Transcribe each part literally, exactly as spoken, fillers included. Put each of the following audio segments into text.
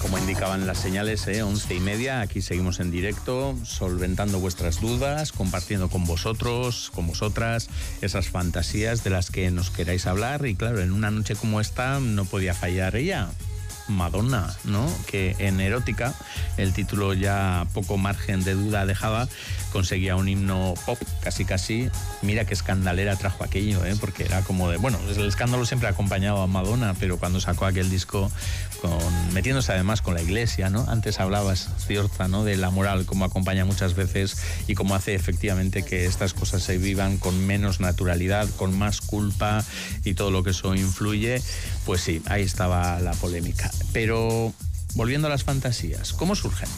Como indicaban las señales, ¿eh? once y media, aquí seguimos en directo, solventando vuestras dudas, compartiendo con vosotros, con vosotras, esas fantasías de las que nos queráis hablar. Y claro, en una noche como esta no podía fallar ella, Madonna, ¿no? Que en Erótica, el título ya poco margen de duda dejaba, conseguía un himno pop, casi casi. Mira qué escandalera trajo aquello, ¿eh? Porque era como de, bueno, el escándalo siempre ha acompañado a Madonna, pero cuando sacó aquel disco, con, metiéndose además con la iglesia, ¿no? Antes hablabas, cierta, ¿no? De la moral, cómo acompaña muchas veces y cómo hace efectivamente que estas cosas se vivan con menos naturalidad, con más culpa y todo lo que eso influye. Pues sí, ahí estaba la polémica. Pero volviendo a las fantasías, ¿cómo surgen?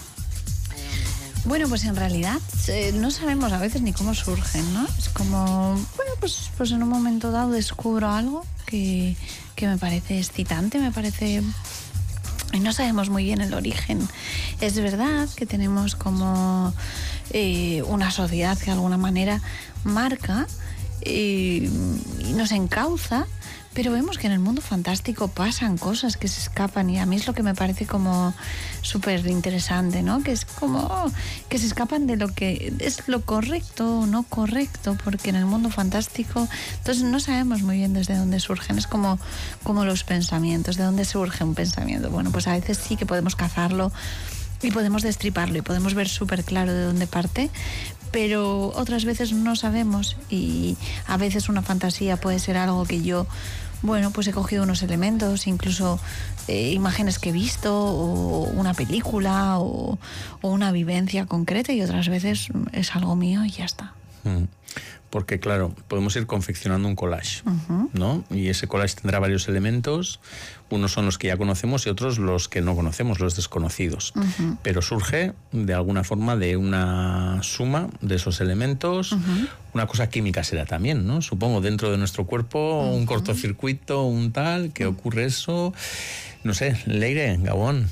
Bueno, pues en realidad eh, no sabemos a veces ni cómo surgen, ¿no? Es como, bueno, pues, pues en un momento dado descubro algo que, que me parece excitante, me parece... Y no sabemos muy bien el origen. Es verdad que tenemos como eh, una sociedad que de alguna manera marca eh, y nos encauza, pero vemos que en el mundo fantástico pasan cosas que se escapan, y a mí es lo que me parece como súper interesante, ¿no? Que es como que se escapan de lo que es lo correcto o no correcto, porque en el mundo fantástico entonces no sabemos muy bien desde dónde surgen. Es como, como los pensamientos, de dónde surge un pensamiento. Bueno, pues a veces sí que podemos cazarlo y podemos destriparlo y podemos ver súper claro de dónde parte, pero otras veces no sabemos, y a veces una fantasía puede ser algo que yo, bueno, pues he cogido unos elementos, incluso eh, imágenes que he visto, o una película, o, o una vivencia concreta, y otras veces es algo mío y ya está. Mm. Porque claro, podemos ir confeccionando un collage, uh-huh. ¿no? Y ese collage tendrá varios elementos. Unos son los que ya conocemos y otros los que no conocemos, los desconocidos. Uh-huh. Pero surge de alguna forma de una suma de esos elementos. Uh-huh. Una cosa química será también, ¿no? Supongo, dentro de nuestro cuerpo, uh-huh. un cortocircuito, un tal, que uh-huh. ocurre eso. No sé, Leire, Gabón.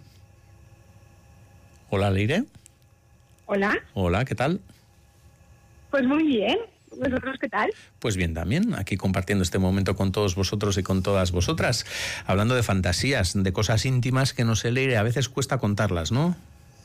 Hola, Leire. Hola. Hola, ¿qué tal? Pues muy bien. ¿Vosotros qué tal? Pues bien también, aquí compartiendo este momento con todos vosotros y con todas vosotras, hablando de fantasías, de cosas íntimas que no sé, Leire, a veces cuesta contarlas, ¿no?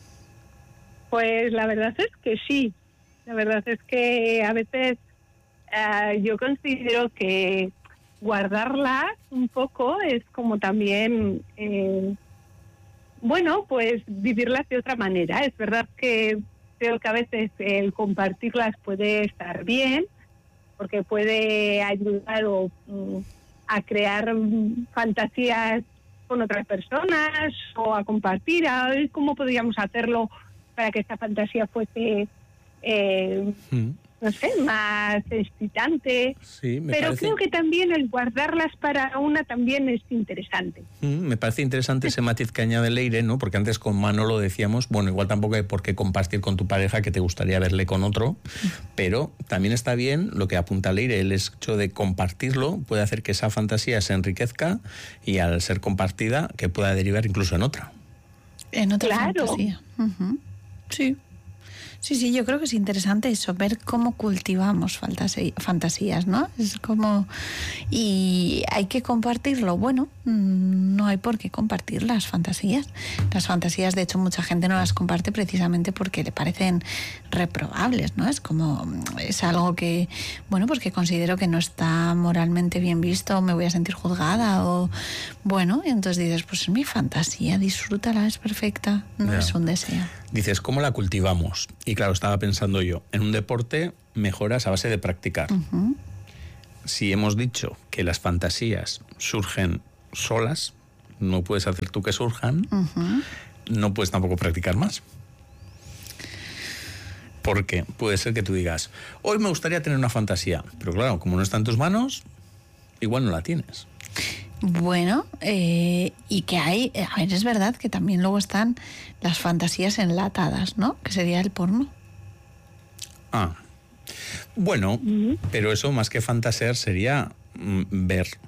Pues la verdad es que sí. La verdad es que a veces uh, yo considero que guardarlas un poco es como también, eh, bueno, pues vivirlas de otra manera. Es verdad que creo que a veces el compartirlas puede estar bien, porque puede ayudar o, um, a crear um, fantasías con otras personas, o a compartir, a ver cómo podríamos hacerlo para que esta fantasía fuese, eh, mm. no sé, más excitante. Sí, me Pero parece... creo que también el guardarlas para una también es interesante. Mm, me parece interesante ese matiz que añade Leire, ¿no? Porque antes con Manolo decíamos, bueno, igual tampoco hay por qué compartir con tu pareja que te gustaría verle con otro, pero también está bien lo que apunta Leire, el hecho de compartirlo puede hacer que esa fantasía se enriquezca y al ser compartida que pueda derivar incluso en otra. En otra claro. fantasía. Uh-huh. Sí. Sí, sí, yo creo que es interesante eso, ver cómo cultivamos fantasías, ¿no? Es como... Y hay que compartirlo. Bueno, no hay por qué compartir las fantasías. Las fantasías, de hecho, mucha gente no las comparte precisamente porque le parecen reprobables, ¿no? Es como... Es algo que, bueno, pues que considero que no está moralmente bien visto, o me voy a sentir juzgada, o... Bueno, y entonces dices, pues es mi fantasía, disfrútala, es perfecta, no yeah. es un deseo. Dices, ¿cómo la cultivamos? Y claro, estaba pensando yo, en un deporte mejoras a base de practicar. Uh-huh. Si hemos dicho que las fantasías surgen solas, no puedes hacer tú que surjan, uh-huh. no puedes tampoco practicar más. Porque puede ser que tú digas, hoy me gustaría tener una fantasía, pero claro, como no está en tus manos, igual no la tienes. Bueno, eh, y que hay, a ver, es verdad que también luego están las fantasías enlatadas, ¿no? Que sería el porno. Ah, bueno, uh-huh. pero eso más que fantasear sería mm, ver.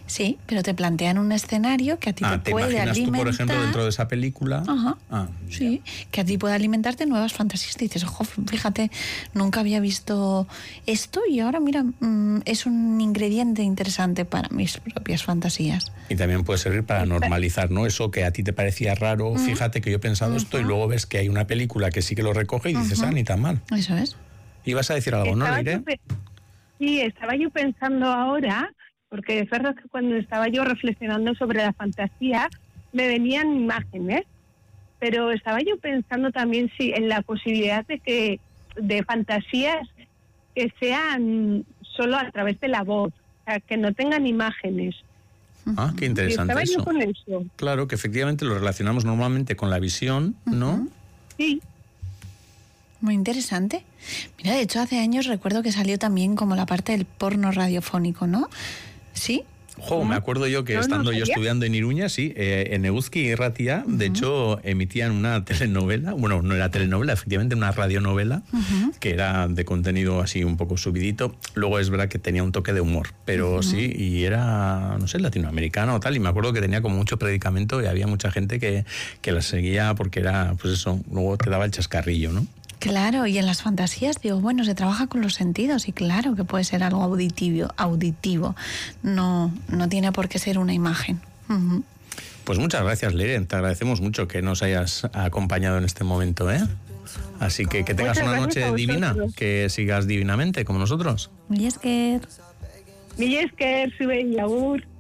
Sí, pero te plantean un escenario que a ti ah, te, ¿te puede imaginas alimentar. tú, por ejemplo, dentro de esa película? Ajá. Ah, sí, que a ti puede alimentarte nuevas fantasías. Te dices, ojo, fíjate, nunca había visto esto y ahora, mira, mmm, es un ingrediente interesante para mis propias fantasías. Y también puede servir para normalizar, ¿no? Eso que a ti te parecía raro, uh-huh. fíjate que yo he pensado uh-huh. esto y luego ves que hay una película que sí que lo recoge y dices, uh-huh. ah, ni tan mal. Eso es. Ibas a decir algo, estaba ¿no, Leire? Pe- sí, estaba yo pensando ahora, porque es verdad que cuando estaba yo reflexionando sobre la fantasía, me venían imágenes, pero estaba yo pensando también sí, en la posibilidad de que de fantasías que sean solo a través de la voz, o sea, que no tengan imágenes. Ah, qué interesante estaba eso. Yo con eso. Claro, que efectivamente lo relacionamos normalmente con la visión, ¿no? Uh-huh. Sí. Muy interesante. Mira, de hecho, hace años recuerdo que salió también como la parte del porno radiofónico, ¿no? ¿Sí? Jo, me acuerdo yo que no, estando no yo estudiando en Iruña, sí, eh, en Eguzki y Ratia, uh-huh. de hecho, emitían una telenovela, bueno, no era telenovela, efectivamente una radionovela, uh-huh. que era de contenido así un poco subidito. Luego es verdad que tenía un toque de humor, pero uh-huh. sí, y era, no sé, latinoamericana o tal, y me acuerdo que tenía como mucho predicamento y había mucha gente que, que la seguía porque era, pues eso, luego te daba el chascarrillo, ¿no? Claro, y en las fantasías digo, bueno, se trabaja con los sentidos y claro que puede ser algo auditivo, auditivo. No, no tiene por qué ser una imagen. Uh-huh. Pues muchas gracias, Leire, te agradecemos mucho que nos hayas acompañado en este momento, ¿eh? Así que que tengas muchas una noche divina, que sigas divinamente como nosotros. Mila esker. Mila esker, zure agur.